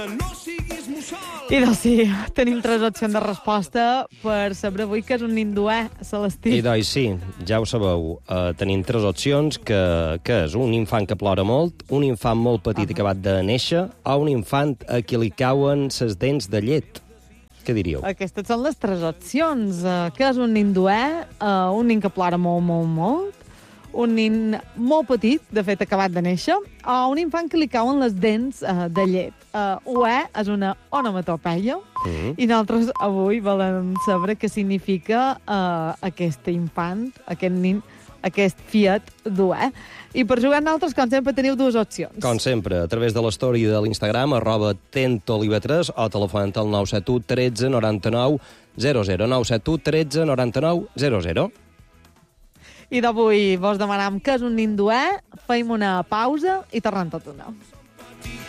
I doncs sí, tenim 3 opcions de resposta per saber avui què és un ninduè, Celestí. I doncs sí, ja ho sabeu, tenim 3 opcions, que és un infant que plora molt, un infant molt petit acabat de néixer, o un infant a qui li cauen ses dents de llet. Què diríeu? Aquestes són les 3 opcions. Què és un ninduè? Un nin que plora molt, molt, molt. Un nin molt petit, de fet acabat de néixer, o un infant que li cauen les dents de llet. Uè és una onomatopeia, i nosaltres avui volem saber què significa aquest infant, aquest nin, aquest fiat d'uè. I per jugar nosaltres, com sempre, teniu 2 opcions. Com sempre, a través de l'story de l'Instagram, @tentolive3, o telefonant al 971 13 99 00, 971 13 99 00. I d'avui vos demanem què és un ninduè, feim una pausa i tornem tot una.